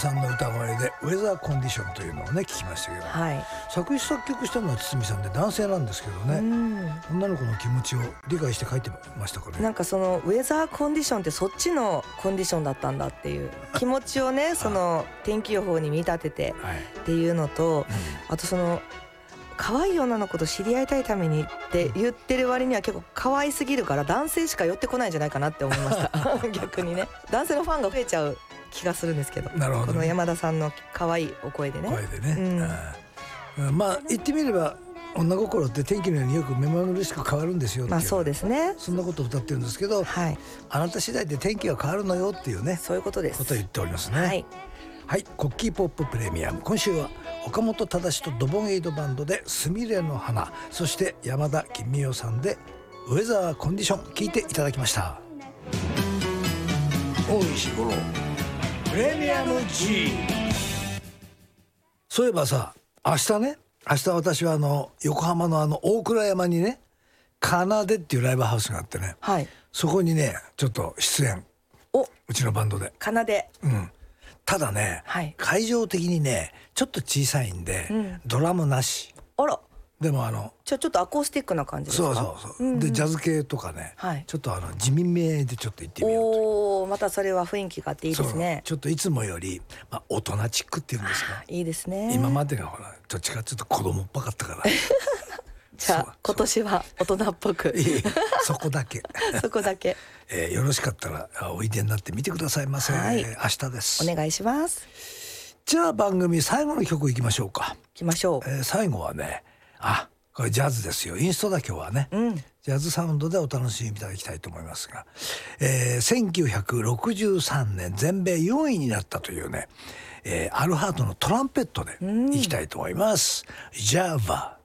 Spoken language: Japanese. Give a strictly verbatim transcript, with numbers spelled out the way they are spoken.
さんの歌声でウェザーコンディションというのをね聞きましたけど、 はい、 作詞作曲したのは堤さんで男性なんですけどね、うん、女の子の気持ちを理解して書いてましたかね。 なんかそのウェザーコンディションってそっちのコンディションだったんだっていう気持ちをねその天気予報に見立ててっていうのと、はい、うん、あとその可愛い女の子と知り合いたいためにって言ってる割には結構可愛すぎるから男性しか寄ってこないんじゃないかなって思いました逆にね男性のファンが増えちゃう気がするんですけど、なるほどね、この山田さんの可愛いお声でね声でね、うん、まあ言ってみれば女心って天気のようによく目まぐるしく変わるんですよっていう、まあそうですね、そんなことを歌ってるんですけど、はい、あなた次第で天気が変わるのよっていうね、 そういうことですことを言っておりますね。 はい、 はい、コッキーポッププレミアム、今週は岡本忠とドボンエイドバンドでスミレの花、そして山田金美代さんでウェザーコンディション聞いていただきました。大石五郎プレミアム G。 そういえばさ、明日ね明日私はあの横浜のあの大倉山にね奏でっていうライブハウスがあってね、はい、そこにねちょっと出演、おうちのバンドで奏で、 うん、ただね、はい、会場的にねちょっと小さいんで、うん、ドラムなし。 あら、 でもあのじゃあちょっとアコースティックな感じですか。 そうそうそう、うんうん、でジャズ系とかね、はい、ちょっとあの地味めでちょっと行ってみようと。 おー、またそれは雰囲気があっていいですね。 ちょっといつもより、まあ、大人チックっていうんですか、 いいですね。 今までがほらどっちかちょっと子供っぽかったからじゃあ今年は大人っぽくいいそこだけそこだけ、 えー、よろしかったらおいでになってみてくださいませ、はい、明日です。 お願いします。 じゃあ番組最後の曲いきましょうか。 いきましょう、 えー、最後はね、あ、これジャズですよ。インストだ今日はね、うん、ジャズサウンドでお楽しみいただきたいと思いますが、えー、せんきゅうひゃくろくじゅうさんねん全米よんいになったというね、えー、アルハートのトランペットでいきたいと思います、うん、ジャーバ